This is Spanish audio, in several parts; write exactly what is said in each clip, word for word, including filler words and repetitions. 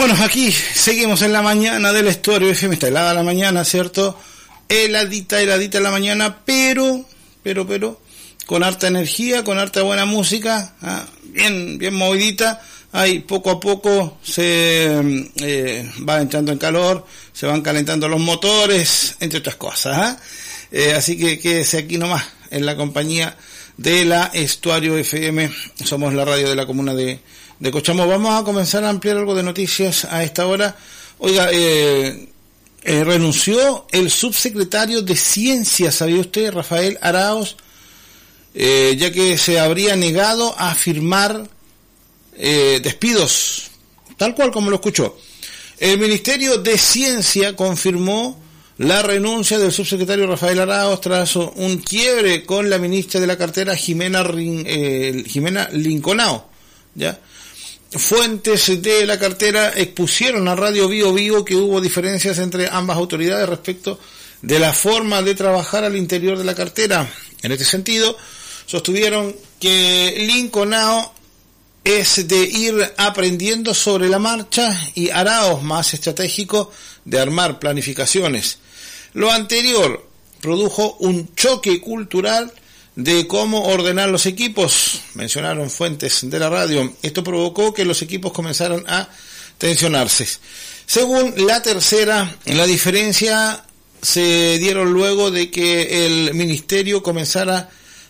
Bueno, aquí seguimos en la mañana del Estuario F M. Está helada la mañana, ¿cierto? Heladita, heladita la mañana, pero, pero, pero, con harta energía, con harta buena música, ¿ah? bien, bien movidita. Ahí poco a poco se eh, va entrando en calor, se van calentando los motores, entre otras cosas. ¿ah? Eh, así que quédese aquí nomás, en la compañía de la Estuario F M. Somos la radio de la comuna de, de Cochamó. Vamos a comenzar a ampliar algo de noticias a esta hora. Oiga, eh, eh, renunció el subsecretario de Ciencia, ¿sabía usted, Rafael Arauz? Eh, ya que se habría negado a firmar eh, despidos, tal cual como lo escuchó. El Ministerio de Ciencia confirmó la renuncia del subsecretario Rafael Arauz tras un quiebre con la ministra de la cartera Jimena, eh, Jimena Linconao, ¿ya? Fuentes de la cartera expusieron a Radio Bio Bio que hubo diferencias entre ambas autoridades respecto de la forma de trabajar al interior de la cartera. En este sentido, sostuvieron que Linconao es de ir aprendiendo sobre la marcha y Arauz más estratégico de armar planificaciones. Lo anterior produjo un choque cultural de cómo ordenar los equipos, mencionaron fuentes de la radio. Esto provocó que los equipos comenzaran a tensionarse. Según la tercera, la diferencia se dieron luego de que el ministerio comenzara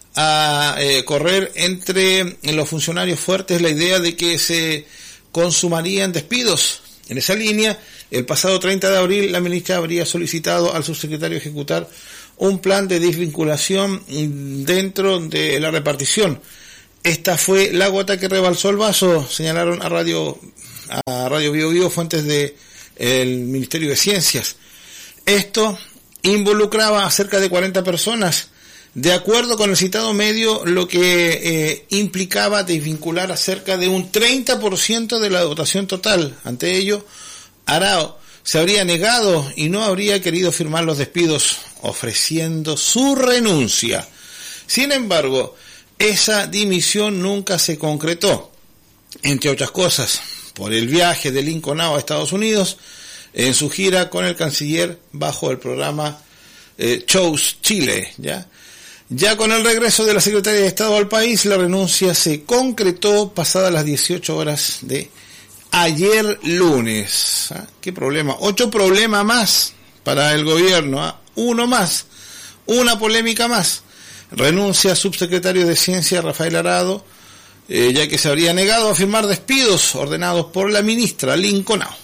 a eh, correr entre los funcionarios fuertes la idea de que se consumarían despidos. En esa línea, el pasado treinta de abril, la ministra habría solicitado al subsecretario ejecutar un plan de desvinculación dentro de la repartición. Esta fue la gota que rebalsó el vaso, señalaron a Radio a Radio Bio Bio fuentes de el Ministerio de Ciencias. Esto involucraba a cerca de cuarenta personas. De acuerdo con el citado medio, lo que eh, implicaba desvincular a cerca de un treinta por ciento de la dotación total. Ante ello, Arauz se habría negado y no habría querido firmar los despidos, ofreciendo su renuncia. Sin embargo, esa dimisión nunca se concretó, entre otras cosas, por el viaje de Linconao a Estados Unidos en su gira con el canciller bajo el programa eh, Choose Chile, ¿ya? Ya con el regreso de la secretaria de Estado al país, la renuncia se concretó pasadas las dieciocho horas de ayer lunes. ¿Ah? ¿Qué problema? Ocho problemas más para el gobierno. ¿Ah? Uno más. Una polémica más. Renuncia subsecretario de Ciencia Rafael Arauz, eh, ya que se habría negado a firmar despidos ordenados por la ministra Linconao.